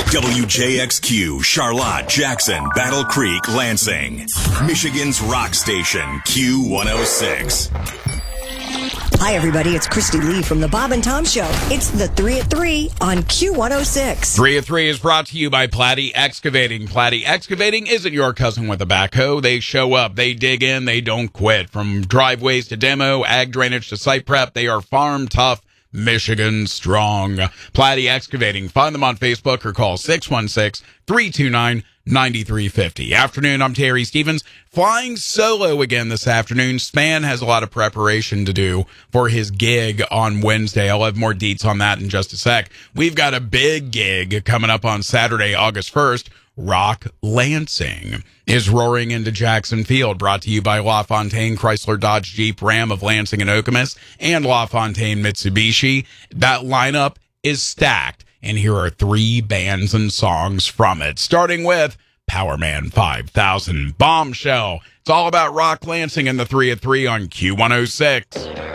WJXQ, Charlotte, Jackson, Battle Creek, Lansing. Michigan's rock station, Q106. Hi, everybody. It's Christy Lee from the Bob and Tom Show. It's the 3 at 3 on Q106. 3 at 3 is brought to you by Platte Excavating. Platte Excavating isn't your cousin with a backhoe. They show up, they dig in, they don't quit. From driveways to demo, ag drainage to site prep, they are farm tough, Michigan strong. Platte Excavating. Find them on Facebook or call 616-329-9350. Afternoon, I'm Terry Stevens. Flying solo again this afternoon. Span has a lot of preparation to do for his gig on Wednesday. I'll have more deets on that in just a sec. We've got a big gig coming up on Saturday, August 1st. Rock Lansing is roaring into Jackson Field, brought to you by LaFontaine Chrysler Dodge Jeep Ram of Lansing and Okemos and LaFontaine Mitsubishi. That lineup is stacked, and here are 3 bands and songs from it, starting with Powerman 5000, Bombshell. It's all about Rock Lansing in the 3 at 3 on Q106.